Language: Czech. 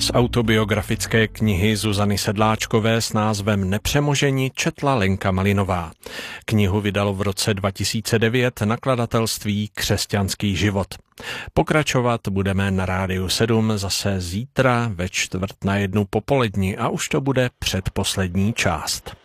Z autobiografické knihy Zuzany Sedláčkové s názvem Nepřemoženi četla Lenka Malinová. Knihu vydalo v roce 2009 nakladatelství Křesťanský život. Pokračovat budeme na Rádiu 7 zase zítra ve 12:45 a už to bude předposlední část.